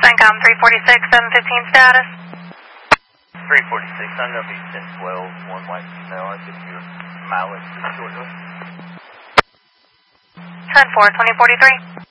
CENTCOM 346, 715 status. 346, I'm going to be 1012, one white female. I'll give your mileage just shortly. 10-4, 2043.